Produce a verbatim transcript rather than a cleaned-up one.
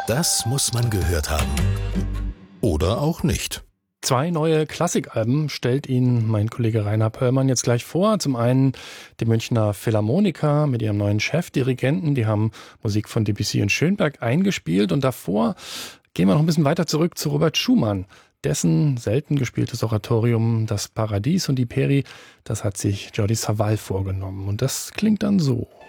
Das muss man gehört haben. Oder auch nicht. Zwei neue Klassikalben stellt Ihnen mein Kollege Rainer Pöllmann jetzt gleich vor. Zum einen die Münchner Philharmoniker mit ihrem neuen Chefdirigenten. Die haben Musik von Debussy und Schönberg eingespielt. Und davor gehen wir noch ein bisschen weiter zurück zu Robert Schumann. Dessen selten gespieltes Oratorium Das Paradies und die Peri, das hat sich Jordi Savall vorgenommen. Und das klingt dann so.